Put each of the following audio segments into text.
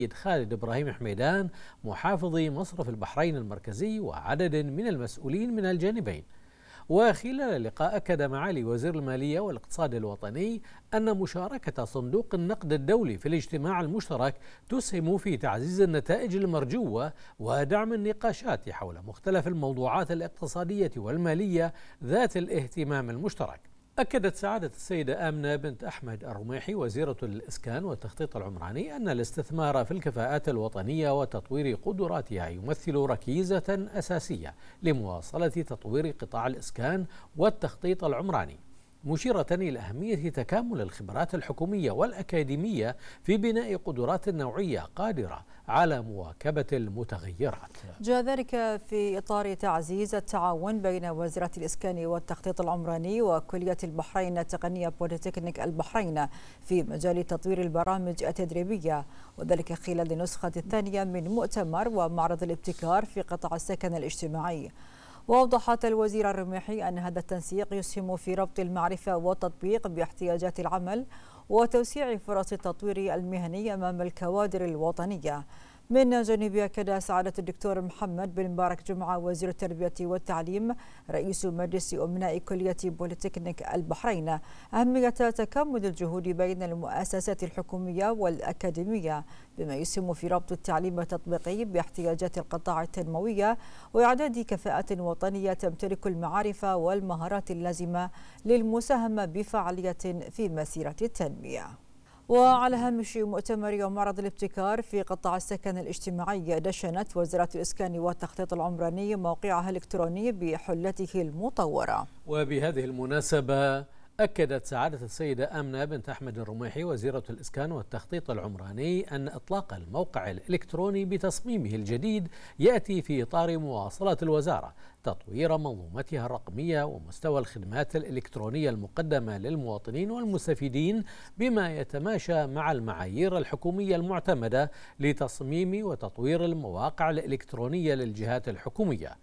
خالد إبراهيم حميدان محافظ مصرف البحرين المركزي وعدد من المسؤولين من الجانبين. وخلال اللقاء أكد معالي وزير المالية والاقتصاد الوطني أن مشاركة صندوق النقد الدولي في الاجتماع المشترك تسهم في تعزيز النتائج المرجوة ودعم النقاشات حول مختلف الموضوعات الاقتصادية والمالية ذات الاهتمام المشترك. أكدت سعادة السيدة آمنة بنت أحمد الرميحي وزيرة الإسكان والتخطيط العمراني أن الاستثمار في الكفاءات الوطنية وتطوير قدراتها يمثل ركيزة أساسية لمواصلة تطوير قطاع الإسكان والتخطيط العمراني، مشيرة إلى أهمية تكامل الخبرات الحكومية والأكاديمية في بناء قدرات نوعية قادرة على مواكبة المتغيرات. جاء ذلك في إطار تعزيز التعاون بين وزارة الإسكان والتخطيط العمراني وكلية البحرين التقنية بوليتكنيك البحرين في مجال تطوير البرامج التدريبية، وذلك خلال النسخة الثانية من مؤتمر ومعرض الابتكار في قطاع السكن الاجتماعي. وأوضحت الوزيرة الرميحي أن هذا التنسيق يسهم في ربط المعرفة والتطبيق باحتياجات العمل وتوسيع فرص التطوير المهني أمام الكوادر الوطنية. من جانبها أكد سعادة الدكتور محمد بن مبارك جمعة وزير التربية والتعليم رئيس مجلس أمناء كلية بوليتكنيك البحرين أهمية تكامل الجهود بين المؤسسات الحكومية والأكاديمية بما يسهم في ربط التعليم التطبيقي باحتياجات القطاع التنموية وإعداد كفاءة وطنية تمتلك المعارف والمهارات اللازمة للمساهمة بفعالية في مسيرة التنمية. وعلى هامش مؤتمر ومعرض الابتكار في قطاع السكن الاجتماعي دشنت وزارة الإسكان والتخطيط العمراني موقعها الإلكتروني بحلته المطورة. وبهذه المناسبة أكدت سعادة السيدة آمنة بنت أحمد الرميحي وزيرة الإسكان والتخطيط العمراني أن إطلاق الموقع الإلكتروني بتصميمه الجديد يأتي في إطار مواصلة الوزارة تطوير منظومتها الرقمية ومستوى الخدمات الإلكترونية المقدمة للمواطنين والمستفيدين بما يتماشى مع المعايير الحكومية المعتمدة لتصميم وتطوير المواقع الإلكترونية للجهات الحكومية.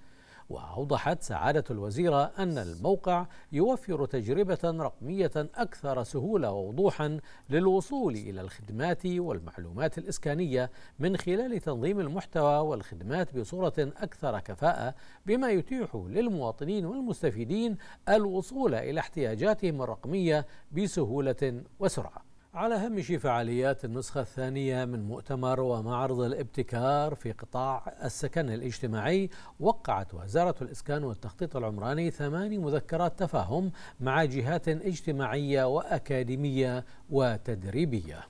وأوضحت سعادة الوزيرة أن الموقع يوفر تجربة رقمية أكثر سهولة ووضوحا للوصول إلى الخدمات والمعلومات الإسكانية من خلال تنظيم المحتوى والخدمات بصورة أكثر كفاءة بما يتيح للمواطنين والمستفيدين الوصول إلى احتياجاتهم الرقمية بسهولة وسرعة. على هامش فعاليات النسخة الثانية من مؤتمر ومعرض الابتكار في قطاع السكن الاجتماعي، وقعت وزارة الإسكان والتخطيط العمراني 8 مذكرات تفاهم مع جهات اجتماعية وأكاديمية وتدريبية.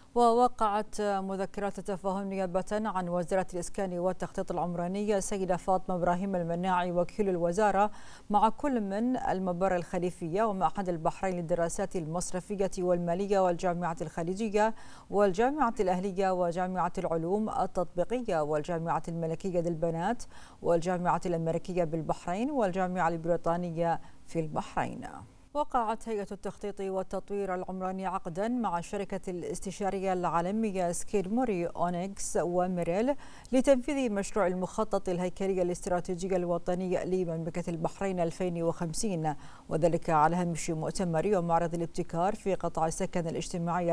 ووقعت مذكرات التفاهم نيابة عن وزارة الإسكان والتخطيط العمراني السيدة فاطمة إبراهيم المناعي وكيل الوزارة مع كل من المبار الخليفية ومعهد البحرين للدراسات المصرفية والمالية والجامعة الخليجية والجامعة الأهلية وجامعة العلوم التطبيقية والجامعة الملكية للبنات والجامعة الأمريكية بالبحرين والجامعة البريطانية في البحرين. وقعت هيئة التخطيط والتطوير العمراني عقدا مع الشركة الاستشارية العالمية سكيدموري أونكس وميريل لتنفيذ مشروع المخطط الهيكلي الاستراتيجي الوطني لمملكة البحرين 2050، وذلك على هامش مؤتمر ومعرض الابتكار في قطاع السكن الاجتماعي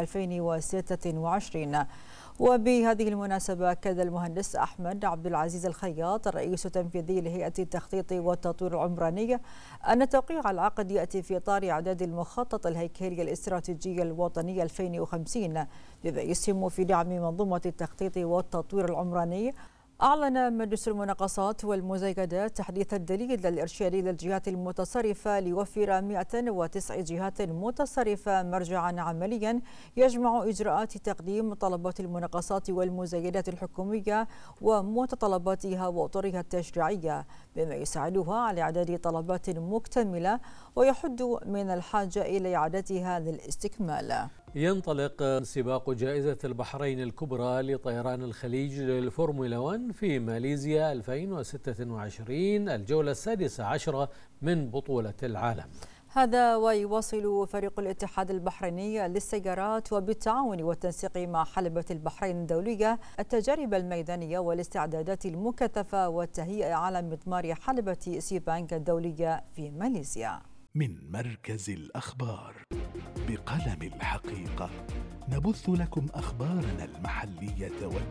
2026. وبهذه المناسبة أكد المهندس أحمد عبد العزيز الخياط الرئيس التنفيذي لهيئة التخطيط والتطوير العمراني أن توقيع العقد يأتي في إطار إعداد المخطط الهيكلي الاستراتيجي الوطني 2050 بما يسهم في دعم منظومة التخطيط والتطوير العمراني. أعلن مجلس المناقصات والمزايدات تحديث الدليل الإرشادي للجهات المتصرفة ليوفر 109 جهات متصرفة مرجعا عمليا يجمع إجراءات تقديم طلبات المناقصات والمزايدات الحكومية ومتطلباتها وأطرها التشريعية بما يساعدها على إعداد طلبات مكتملة ويحد من الحاجة إلى إعادتها للاستكمال. ينطلق سباق جائزة البحرين الكبرى لطيران الخليج للفورمولا 1 في ماليزيا 2026 الجولة 16 من بطولة العالم. هذا ويواصل فريق الاتحاد البحريني للسيارات وبالتعاون والتنسيق مع حلبة البحرين الدولية التجارب الميدانية والاستعدادات المكثفة والتهيئة على مضمار حلبة سيبانغ الدولية في ماليزيا. من مركز الأخبار بقلم الحقيقة نبث لكم أخبارنا المحلية